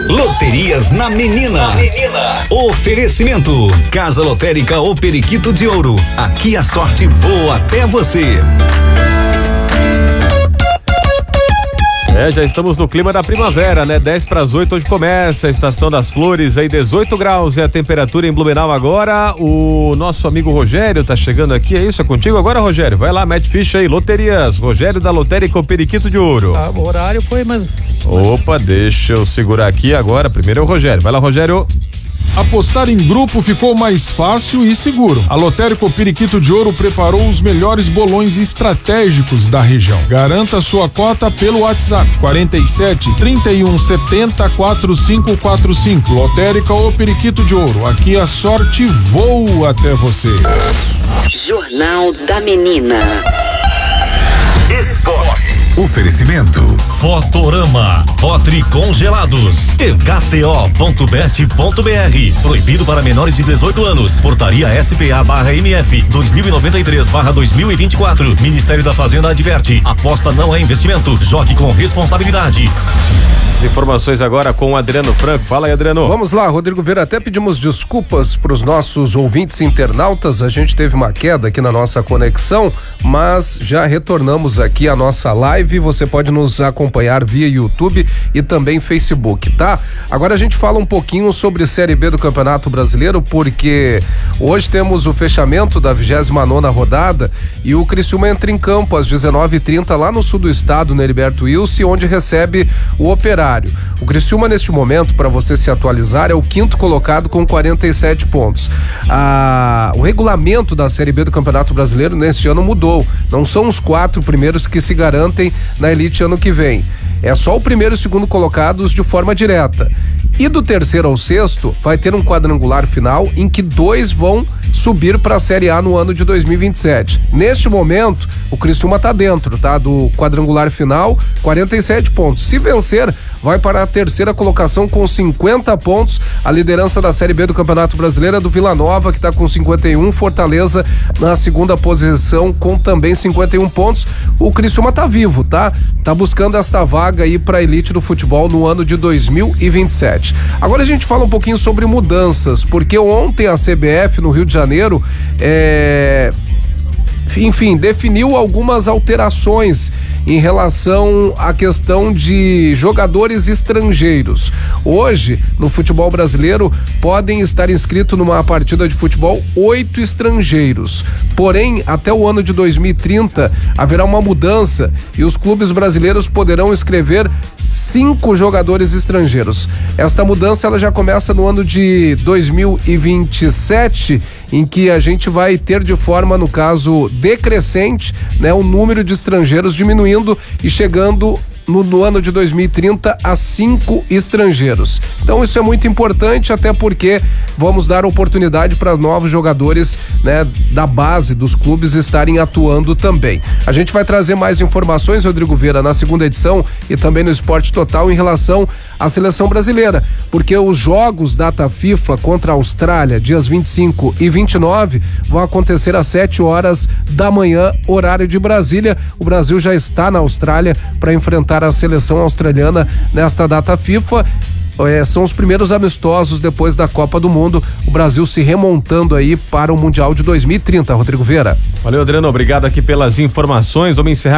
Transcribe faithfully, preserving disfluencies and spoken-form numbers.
Loterias na Menina. Na Menina. Oferecimento: Casa Lotérica O Periquito de Ouro. Aqui a sorte voa até você. É, já estamos no clima da primavera, né? dez para as oito, hoje começa a Estação das Flores, aí dezoito graus é a temperatura em Blumenau agora. O nosso amigo Rogério tá chegando aqui, é isso? É contigo agora, Rogério? Vai lá, mete ficha aí, loterias, Rogério da Lotérica O Periquito de Ouro. Ah, o horário foi, mas... Opa, deixa eu segurar aqui agora, primeiro é o Rogério, vai lá, Rogério. Apostar em grupo ficou mais fácil e seguro. A Lotérica O Periquito de Ouro preparou os melhores bolões estratégicos da região. Garanta sua cota pelo WhatsApp quarenta e sete, trinta e um, setenta, quarenta e cinco quarenta e cinco. Lotérica O Periquito de Ouro. Aqui a sorte voa até você. Jornal da Menina. Esporte. Oferecimento: Fotorama, Rotary Congelados e K T O ponto bet ponto B R. Proibido para menores de dezoito anos. Portaria S P A barra M F dois mil e noventa e três barra dois mil e vinte e quatro. Ministério da Fazenda adverte: aposta não é investimento. Jogue com responsabilidade. As informações agora com o Adriano Franco. Fala aí, Adriano. Vamos lá, Rodrigo Vera, até pedimos desculpas para os nossos ouvintes internautas, a gente teve uma queda aqui na nossa conexão, mas já retornamos aqui à nossa live, você pode nos acompanhar via YouTube e também Facebook, tá? Agora a gente fala um pouquinho sobre Série B do Campeonato Brasileiro, porque hoje temos o fechamento da vigésima nona rodada e o Criciúma entra em campo às dezenove e trinta lá no sul do estado, no Heriberto Wilson, onde recebe o Operário. O Criciúma, neste momento, para você se atualizar, é o quinto colocado com quarenta e sete pontos. Ah, o regulamento da Série B do Campeonato Brasileiro neste ano mudou. Não são os quatro primeiros que se garantem na elite ano que vem. É só o primeiro e o segundo colocados de forma direta. E do terceiro ao sexto, vai ter um quadrangular final em que dois vão subir para a Série A no ano de dois mil e vinte e sete. Neste momento, o Criciúma está dentro, tá? Do quadrangular final, quarenta e sete pontos. Se vencer, vai para a terceira colocação com cinquenta pontos. A liderança da Série B do Campeonato Brasileiro é do Vila Nova, que está com cinquenta e um. Fortaleza na segunda posição com também cinquenta e um pontos. O Criciúma tá vivo, tá? Tá buscando esta vaga aí para a elite do futebol no ano de dois mil e vinte e sete. Agora a gente fala um pouquinho sobre mudanças, porque ontem a C B F no Rio de Janeiro é... enfim, definiu algumas alterações em relação à questão de jogadores estrangeiros. Hoje, no futebol brasileiro, podem estar inscritos numa partida de futebol oito estrangeiros. Porém, até o ano de dois mil e trinta, haverá uma mudança e os clubes brasileiros poderão inscrever cinco jogadores estrangeiros. Esta mudança ela já começa no ano de dois mil e vinte e sete, em que a gente vai ter de forma, no caso, decrescente, né, o número de estrangeiros diminuindo e chegando no, no ano de dois mil e trinta a cinco estrangeiros. Então isso é muito importante, até porque vamos dar oportunidade para novos jogadores, né, da base dos clubes estarem atuando também. A gente vai trazer mais informações, Rodrigo Vera, na segunda edição e também no Esporte Total em relação à seleção brasileira, porque os jogos data FIFA contra a Austrália, dias vinte e cinco e vinte e nove, vão acontecer às sete horas da manhã, horário de Brasília. O Brasil já está na Austrália para enfrentar a seleção australiana nesta data FIFA. É, são os primeiros amistosos depois da Copa do Mundo, o Brasil se remontando aí para o Mundial de dois mil e trinta, Rodrigo Vera. Valeu, Adriano, obrigado aqui pelas informações. Vamos encerrar